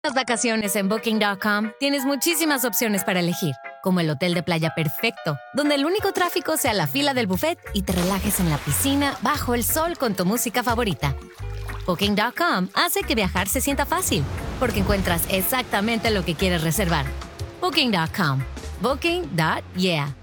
Las vacaciones en Booking.com tienes muchísimas opciones para elegir, como el hotel de playa perfecto, donde el único tráfico sea la fila del buffet y te relajes en la piscina bajo el sol con tu música favorita. Booking.com hace que viajar se sienta fácil, porque encuentras exactamente lo que quieres reservar. Booking.com. Booking.yeah.